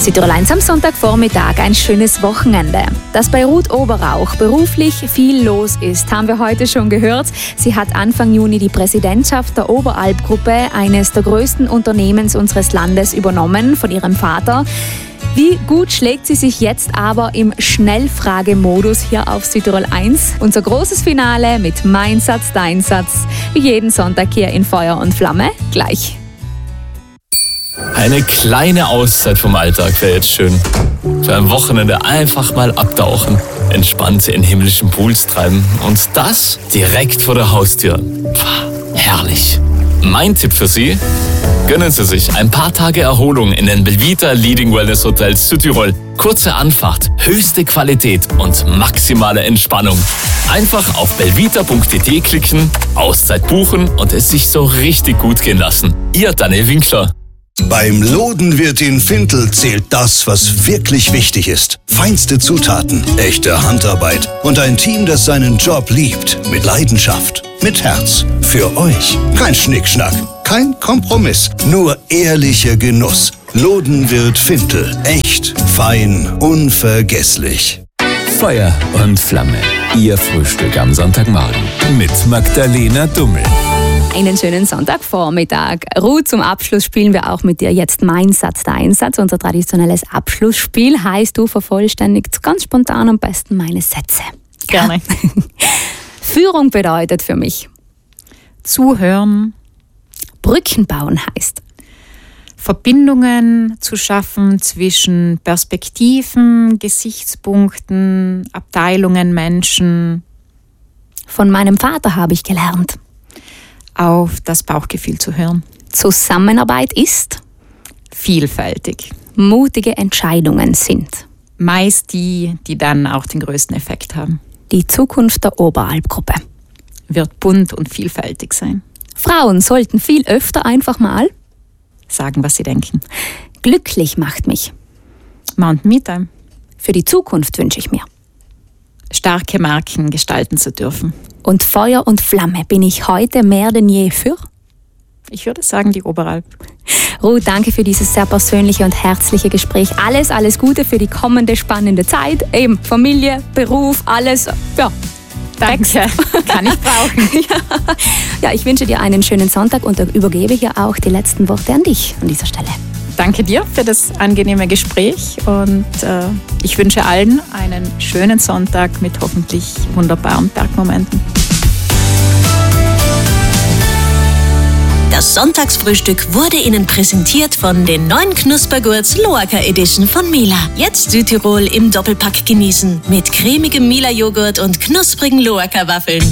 Südtirol 1 am Sonntagvormittag, ein schönes Wochenende. Dass bei Ruth Oberrauch beruflich viel los ist, haben wir heute schon gehört. Sie hat Anfang Juni die Präsidentschaft der Oberalp-Gruppe, eines der größten Unternehmens unseres Landes, übernommen von ihrem Vater. Wie gut schlägt sie sich jetzt aber im Schnellfragemodus hier auf Südtirol 1? Unser großes Finale mit Mein Satz, Dein Satz, wie jeden Sonntag hier in Feuer und Flamme, gleich. Eine kleine Auszeit vom Alltag wäre jetzt schön. Für ein Wochenende einfach mal abtauchen, entspannt in himmlischen Pools treiben und das direkt vor der Haustür. Pah, herrlich. Mein Tipp für Sie: gönnen Sie sich ein paar Tage Erholung in den Belvita Leading Wellness Hotels Südtirol. Kurze Anfahrt, höchste Qualität und maximale Entspannung. Einfach auf belvita.at klicken, Auszeit buchen und es sich so richtig gut gehen lassen. Ihr Daniel Winkler. Beim Lodenwirt in Fintel zählt das, was wirklich wichtig ist. Feinste Zutaten, echte Handarbeit und ein Team, das seinen Job liebt. Mit Leidenschaft, mit Herz. Für euch. Kein Schnickschnack, kein Kompromiss, nur ehrlicher Genuss. Lodenwirt Fintel. Echt, fein, unvergesslich. Feuer und Flamme. Ihr Frühstück am Sonntagmorgen mit Magdalena Dummel. Einen schönen Sonntagvormittag. Ruth, zum Abschluss spielen wir auch mit dir jetzt Mein Satz, Dein Satz. Unser traditionelles Abschlussspiel heißt, du vervollständigst ganz spontan am besten meine Sätze. Gerne. Ja. Führung bedeutet für mich Zuhören. Brücken bauen heißt Verbindungen zu schaffen zwischen Perspektiven, Gesichtspunkten, Abteilungen, Menschen. von meinem Vater habe ich gelernt. Auf das Bauchgefühl zu hören. Zusammenarbeit ist Vielfältig. mutige Entscheidungen sind Meist die dann auch den größten Effekt haben. die Zukunft der Oberalp-Gruppe. Wird bunt und vielfältig sein. Frauen sollten viel öfter einfach mal Sagen, was sie denken. glücklich macht mich. Mountain Me Time. Für die Zukunft wünsche ich mir. Starke Marken gestalten zu dürfen. Und Feuer und Flamme bin ich heute mehr denn je für. Ich würde sagen, die Oberalp. Ruth, danke für dieses sehr persönliche und herzliche Gespräch. Alles Gute für die kommende spannende Zeit. Eben Familie, Beruf, alles. Ja, Danke. Kann ich brauchen. ja, ich wünsche dir einen schönen Sonntag und übergebe hier auch die letzten Worte an dich an dieser Stelle. Danke dir für das angenehme Gespräch und ich wünsche allen einen schönen Sonntag mit hoffentlich wunderbaren Bergmomenten. Das Sonntagsfrühstück wurde Ihnen präsentiert von den neuen Knuspergurts Loaker Edition von Mila. Jetzt Südtirol im Doppelpack genießen mit cremigem Mila-Joghurt und knusprigen Loaker Waffeln.